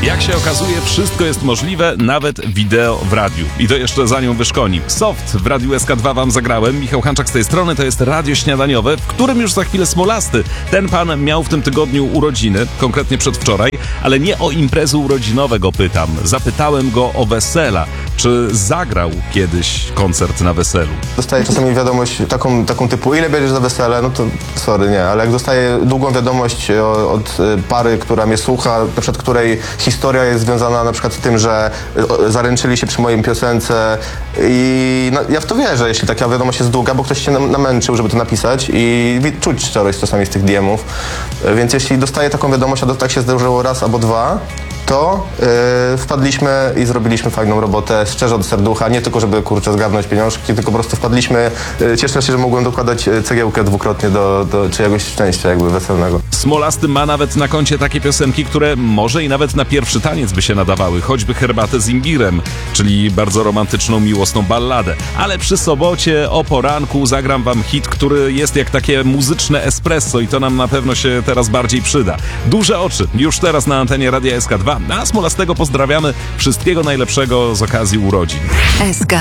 Jak się okazuje, wszystko jest możliwe, nawet wideo w radiu. I to jeszcze za nią wyszkoni. Soft w Radiu SK2 wam zagrałem. Michał Hanczak z tej strony, to jest radio śniadaniowe, w którym już za chwilę Smolasty. Ten pan miał w tym tygodniu urodziny, konkretnie przedwczoraj, ale nie o imprezę urodzinową go pytam. Zapytałem go o wesela. Czy zagrał kiedyś koncert na weselu? Dostaję czasami wiadomość taką typu, ile bierzesz za wesele? No to sorry, nie, ale jak dostaję długą wiadomość od pary, która mnie słucha, na przykład której historia jest związana na przykład z tym, że zaręczyli się przy mojej piosence i no, ja w to wierzę, jeśli taka wiadomość jest długa, bo ktoś się namęczył, żeby to napisać i czuć szczerość czasami z tych DM-ów, więc jeśli dostaję taką wiadomość, a tak się zdarzyło raz albo dwa, to wpadliśmy i zrobiliśmy fajną robotę, szczerze od serducha, nie tylko żeby zgarnąć pieniążki, tylko po prostu wpadliśmy. Cieszę się, że mogłem dokładać cegiełkę dwukrotnie do czyjegoś szczęścia jakby weselnego. Smolasty ma nawet na koncie takie piosenki, które może i nawet na pierwszy taniec by się nadawały, choćby Herbatę z imbirem, czyli bardzo romantyczną, miłosną balladę. Ale przy sobocie o poranku zagram wam hit, który jest jak takie muzyczne espresso i to nam na pewno się teraz bardziej przyda. Duże oczy, już teraz na antenie Radia SK2. A Smolastego pozdrawiamy. Wszystkiego najlepszego z okazji urodzin. SK.